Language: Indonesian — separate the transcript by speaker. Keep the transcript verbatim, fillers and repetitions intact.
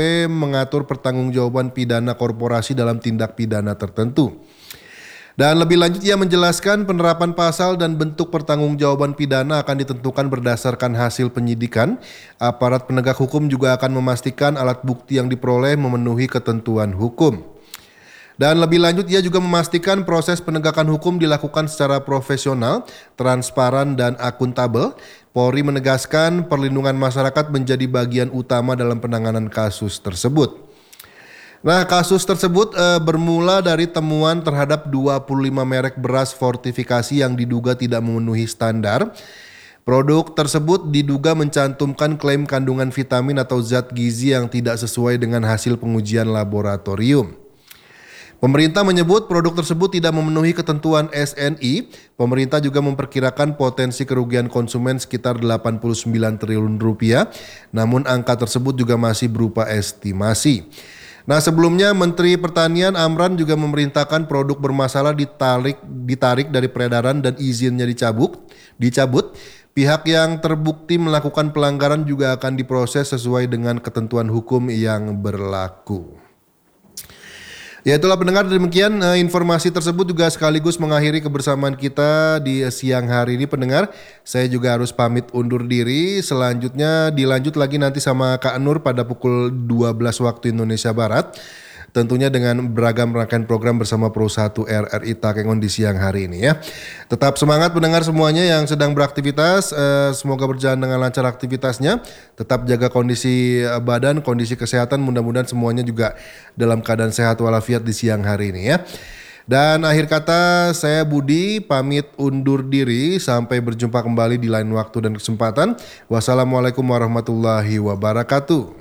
Speaker 1: mengatur pertanggungjawaban pidana korporasi dalam tindak pidana tertentu. Dan lebih lanjut ia menjelaskan penerapan pasal dan bentuk pertanggungjawaban pidana akan ditentukan berdasarkan hasil penyidikan. Aparat penegak hukum juga akan memastikan alat bukti yang diperoleh memenuhi ketentuan hukum. Dan lebih lanjut ia juga memastikan proses penegakan hukum dilakukan secara profesional, transparan dan akuntabel. Polri menegaskan perlindungan masyarakat menjadi bagian utama dalam penanganan kasus tersebut. Nah, kasus tersebut e, bermula dari temuan terhadap dua puluh lima merek beras fortifikasi yang diduga tidak memenuhi standar. Produk tersebut diduga mencantumkan klaim kandungan vitamin atau zat gizi yang tidak sesuai dengan hasil pengujian laboratorium. Pemerintah menyebut produk tersebut tidak memenuhi ketentuan S N I. Pemerintah juga memperkirakan potensi kerugian konsumen sekitar delapan puluh sembilan triliun rupiah, namun angka tersebut juga masih berupa estimasi. Nah, sebelumnya Menteri Pertanian Amran juga memerintahkan produk bermasalah ditarik ditarik dari peredaran dan izinnya dicabut. Dicabut. Pihak yang terbukti melakukan pelanggaran juga akan diproses sesuai dengan ketentuan hukum yang berlaku. Ya, itulah pendengar, demikian uh, informasi tersebut juga sekaligus mengakhiri kebersamaan kita di siang hari ini pendengar. Saya juga harus pamit undur diri. Selanjutnya dilanjut lagi nanti sama Kak Nur pada pukul dua belas waktu Indonesia Barat. Tentunya dengan beragam rangkaian program bersama Pro satu R R I Takengon di siang hari ini ya. Tetap semangat pendengar semuanya yang sedang beraktivitas. Eh, semoga berjalan dengan lancar aktivitasnya. Tetap jaga kondisi badan, kondisi kesehatan. Mudah-mudahan semuanya juga dalam keadaan sehat walafiat di siang hari ini ya. Dan akhir kata saya Budi pamit undur diri. Sampai berjumpa kembali di lain waktu dan kesempatan. Wassalamualaikum warahmatullahi wabarakatuh.